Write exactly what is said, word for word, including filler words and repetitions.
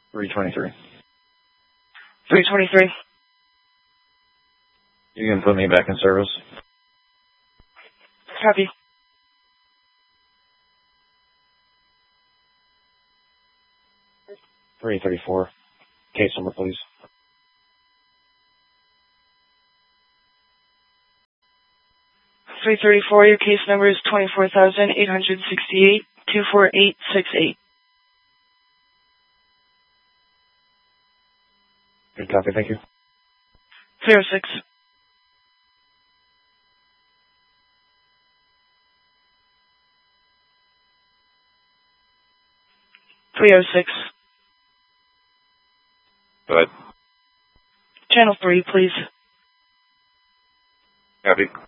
three twenty-three. three twenty-three. You can put me back in service. Copy. three thirty-four. Case number, please. three thirty-four, your case number is twenty-four thousand eight hundred sixty-eight, two four eight six eight. Good copy, thank you. three oh six. three oh six. Go ahead. Channel three, please. Copy.